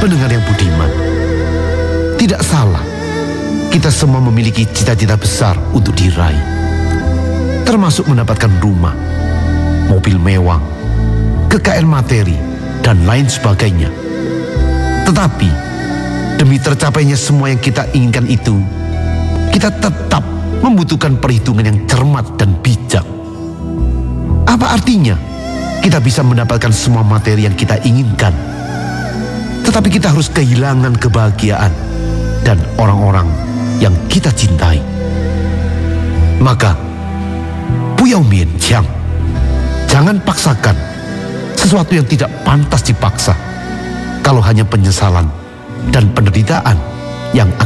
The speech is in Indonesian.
Pendengar yang budiman, tidak salah kita semua memiliki cita-cita besar untuk diraih, termasuk mendapatkan rumah, mobil mewah, kekayaan materi, dan lain sebagainya. Tetapi demi tercapainya semua yang kita inginkan itu, kita tetap membutuhkan perhitungan yang cermat dan bijak. Apa artinya kita bisa mendapatkan semua materi yang kita inginkan, tetapi kita harus kehilangan kebahagiaan dan orang-orang yang kita cintai? Maka Buyao Mian-Qiang, jangan paksakan sesuatu yang tidak pantas dipaksa, kalau hanya penyesalan dan penderitaan yang